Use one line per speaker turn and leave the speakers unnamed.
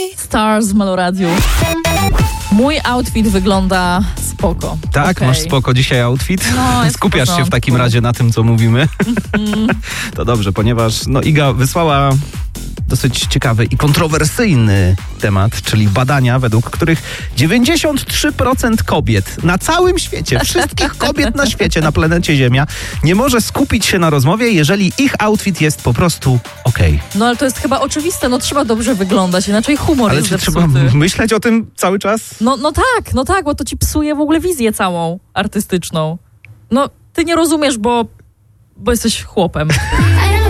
Stars w Meloradiu. Mój outfit wygląda spoko.
Tak,
okay.
Masz spoko dzisiaj outfit?
No,
Skupiasz się w takim razie na tym, co mówimy? To dobrze, ponieważ Iga wysłała dosyć ciekawy i kontrowersyjny temat, czyli badania, według których 93% kobiet na całym świecie, wszystkich kobiet na świecie, na planecie Ziemia, nie może skupić się na rozmowie, jeżeli ich outfit jest po prostu okej.
No ale to jest chyba oczywiste, trzeba dobrze wyglądać, inaczej humor
Ale
jest
czy
zepsuty.
trzeba myśleć o tym cały czas?
No tak, bo to ci psuje w ogóle wizję całą artystyczną. Ty nie rozumiesz, bo jesteś chłopem.